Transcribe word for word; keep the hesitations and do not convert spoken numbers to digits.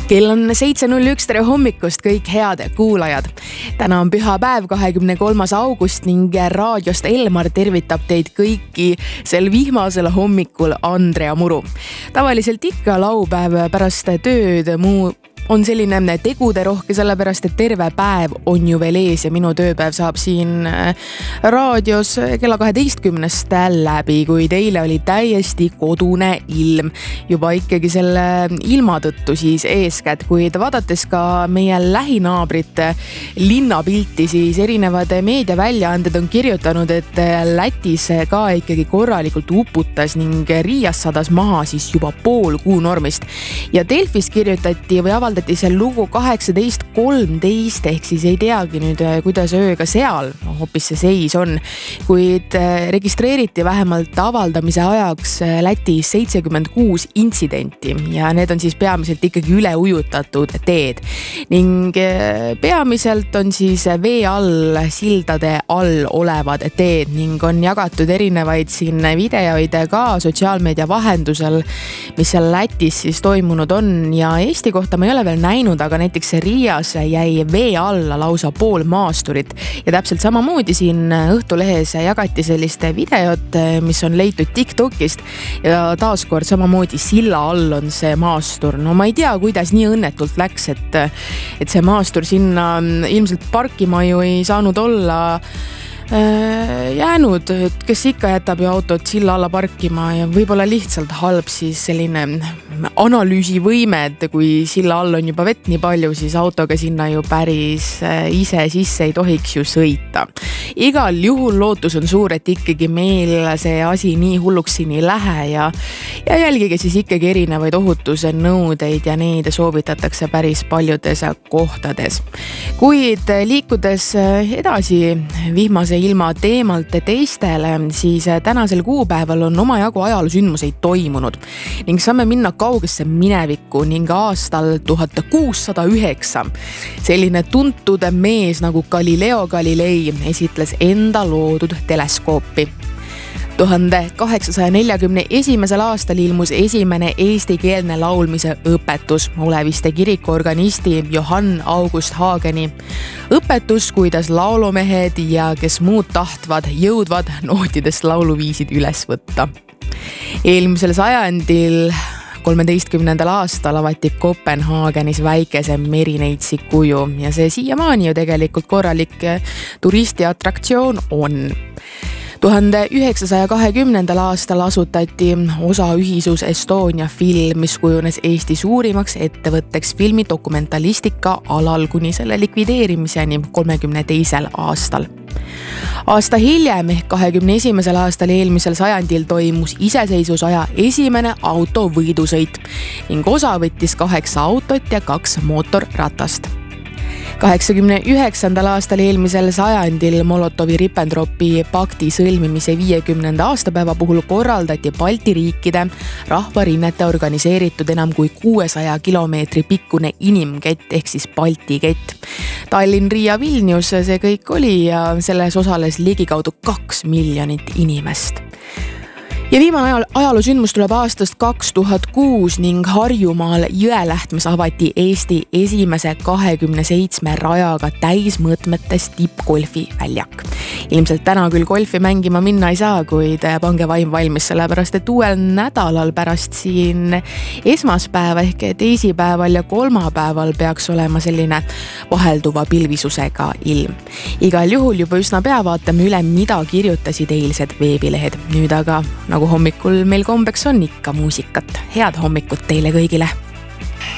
Kell on seitse null üks, tere hommikust kõik head kuulajad. Täna on pühapäev, kahekümne kolmas august ning raadiost Elmar tervitab teid kõiki sel vihmasel hommikul Andrea Muru. Tavaliselt ikka laupäev pärast tööd muu on selline tegude rohke, sellepärast et terve päev on ju veel ees ja minu tööpäev saab siin raadios kella kaheteistkümnest läbi, kuid eile oli täiesti kodune ilm. Juba ikkagi selle ilma tõttu siis eeskätt, kuid vaadates ka meie lähinaabrite linnapilti, siis erinevad meediaväljaanded on kirjutanud, et Lätis ka ikkagi korralikult uputas ning Riias sadas maha siis juba pool kuu normist. Ja Delfis kirjutati või avaldati see lugu kaheksateist kolmteist, ehk siis ei teagi nüüd, kuidas ööga seal hoopis see seis on, kuid registreeriti vähemalt avaldamise ajaks Lätis seitsekümmend kuus intsidenti ja need on siis peamiselt ikkagi üle ujutatud teed ning peamiselt on siis vee all, sildade all olevad teed ning on jagatud erinevaid siin videoid ka sotsiaalmeedia vahendusel, mis seal Lätis siis toimunud on ja Eesti kohta ma ei ole veel näinud, aga näiteks Riias jäi vee alla lausa pool maasturit ja täpselt samamoodi siin Õhtulehes jagati sellist videot, mis on leitud TikTokist ja taaskord samamoodi silla all on see maastur. No ma ei tea, kuidas nii õnnetult läks, et, et see maastur sinna ilmselt parkima ju ei saanud olla jäänud, et kes ikka jätab ju autot silla alla parkima ja võib-olla lihtsalt halb siis selline analüüsivõime, et kui silla all on juba vett nii palju, siis autoga sinna ju päris ise sisse ei tohiks ju sõita. Igal juhul lootus on suur, et ikkagi meil see asi nii hulluks siin ei lähe ja, ja jälgige siis ikkagi erinevaid ohutuse nõudeid ja neid soovitatakse päris paljudes kohtades. Kuid liikudes edasi vihmase ilma teemalt teistele, siis tänasel kuupäeval on omajagu ajaloosündmuseid toimunud ning saame minna kaugesse minevikku ning aastal tuhat kuussada üheksa selline tuntud mees nagu Galileo Galilei esitles enda loodud teleskoopi. tuhande kaheksasaja neljakümne esimesel aastal ilmus esimene eestikeelne laulmise õpetus Oleviste kirikuorganisti Johann August Hageni. Õpetus, kuidas laulumehed ja kes muud tahtvad, jõudvad nootidest lauluviisid üles võtta. Eelmisel sajandil kolmeteistkümnendal aastal avati Kopenhaagenis väikese Merineitsi kuju ja see siiamaani ju tegelikult korralik turistiatraktsioon on. tuhande üheksasaja kahekümnendal aastal asutati osaühisus Estonia Film, mis kujunes Eesti suurimaks ettevõtteks filmi dokumentalistika alal kuni selle likvideerimiseni kolmekümne teisel aastal. Aasta hiljem ehk kahekümne esimesel aastal eelmisel sajandil toimus iseseisvusaja esimene autovõidusõit ning osa võttis kaheksa autot ja kaks mootorratast. kaheksakümne üheksandal aastal eelmisel sajandil Molotovi-Ribbentropi pakti sõlmimise viiekümnenda aastapäeva puhul korraldati Balti riikide rahvarinnete organiseeritud enam kui kuuesaja kilomeetri pikkune inimkett ehk siis Balti kett. Tallinn, Riia, Vilnius see kõik oli ja selles osales ligikaudu kaks miljonit inimest. Ja viimane ajaloosündmus tuleb aastast kaks tuhat kuus ning Harjumaal Jõelähtmes avati Eesti esimese kahekümne seitsme rajaga täismõõtmetes tippgolfi väljak. Ilmselt täna küll golfi mängima minna ei saa, kuid pange vaim valmis, sellepärast et uuel nädalal pärast siin esmaspäeva ehk teisipäeval ja kolmapäeval peaks olema selline vahelduva pilvisusega ilm. Igal juhul juba üsna pea vaatame üle, mida kirjutasid eilsed veebilehed. Nüüd aga nagu hommikul meil kombeks on ikka muusikat. Head hommikut teile kõigile!